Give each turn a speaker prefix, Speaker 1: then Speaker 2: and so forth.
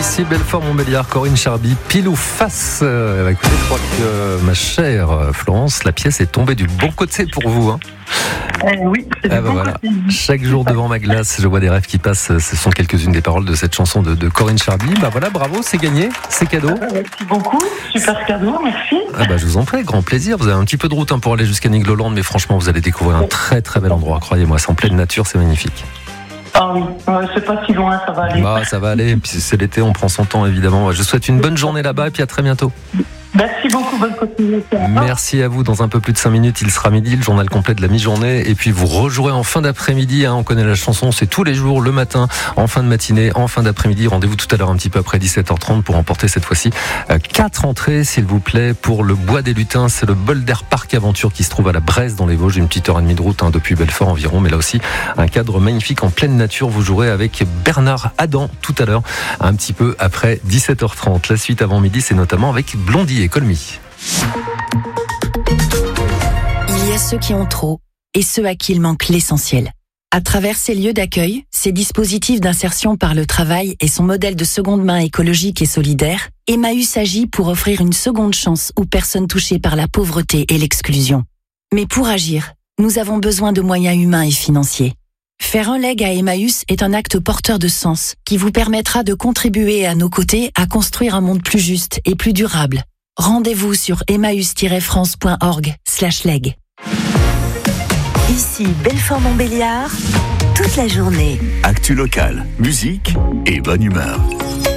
Speaker 1: Ici Belfort-Montbéliard, Corinne Charby, pile ou face. Écoutez, je crois que ma chère Florence, la pièce est tombée du bon côté pour vous. Hein.
Speaker 2: Oui, c'est du bon
Speaker 1: voilà.
Speaker 2: côté.
Speaker 1: Chaque jour devant ma glace, je vois des rêves qui passent. Ce sont quelques-unes des paroles de cette chanson de Corinne Charby. Voilà, bravo, c'est gagné, c'est cadeau.
Speaker 2: Merci beaucoup, super cadeau, merci.
Speaker 1: Je vous en prie, grand plaisir. Vous avez un petit peu de route pour aller jusqu'à Nigloland, mais franchement, vous allez découvrir un très très bel endroit. Croyez-moi, c'est en pleine nature, c'est magnifique.
Speaker 2: Ah oui, c'est pas si loin, ça va aller.
Speaker 1: Ça va aller. Puis c'est l'été, on prend son temps évidemment. Je vous souhaite une bonne journée là-bas et puis à très bientôt.
Speaker 2: Merci beaucoup, bonne continuation.
Speaker 1: Merci à vous. Dans un peu plus de 5 minutes, il sera midi, le journal complet de la mi-journée. Et puis vous rejouerez en fin d'après-midi. On connaît la chanson, c'est tous les jours, le matin, en fin de matinée, en fin d'après-midi. Rendez-vous tout à l'heure un petit peu après 17h30 pour emporter cette fois-ci 4 entrées, s'il vous plaît, pour le Bois des Lutins. C'est le Boulder Park Aventure qui se trouve à la Bresse dans les Vosges. Une petite heure et demie de route depuis Belfort environ. Mais là aussi, un cadre magnifique en pleine nature. Vous jouerez avec Bernard Adam tout à l'heure, un petit peu après 17h30. La suite avant midi, c'est notamment avec Blondie et Colmy.
Speaker 3: Il y a ceux qui ont trop et ceux à qui il manque l'essentiel. À travers ces lieux d'accueil, ces dispositifs d'insertion par le travail et son modèle de seconde main écologique et solidaire, Emmaüs agit pour offrir une seconde chance aux personnes touchées par la pauvreté et l'exclusion. Mais pour agir, nous avons besoin de moyens humains et financiers. Faire un leg à Emmaüs est un acte porteur de sens qui vous permettra de contribuer à nos côtés à construire un monde plus juste et plus durable. Rendez-vous sur emmaüs-france.org/leg.
Speaker 4: Ici Belfort-Montbéliard, toute la journée.
Speaker 5: Actu local, musique et bonne humeur.